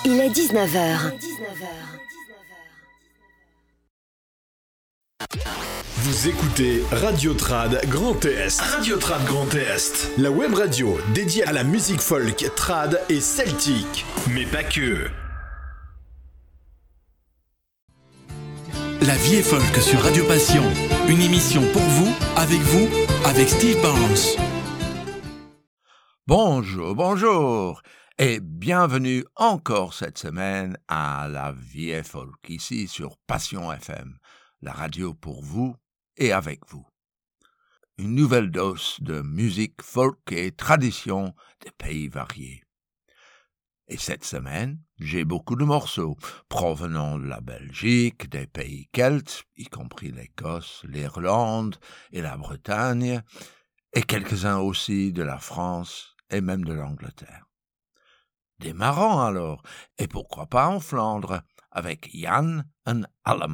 Il est 19h. Vous écoutez Radio Trad Grand Est. Radio Trad Grand Est. La web radio dédiée à la musique folk, trad et celtique. Mais pas que. La vie est folk sur Radio Passion. Une émission pour vous, avec Steve Barnes. Bonjour, et bienvenue encore cette semaine à La vie est folk, ici sur Passion FM, la radio pour vous et avec vous. Une nouvelle dose de musique folk et tradition des pays variés. Et cette semaine, j'ai beaucoup de morceaux provenant de la Belgique, des pays celtes, y compris l'Écosse, l'Irlande et la Bretagne, et quelques-uns aussi de la France et même de l'Angleterre. Démarrons alors, et pourquoi pas en Flandre, avec Jan en Alleman.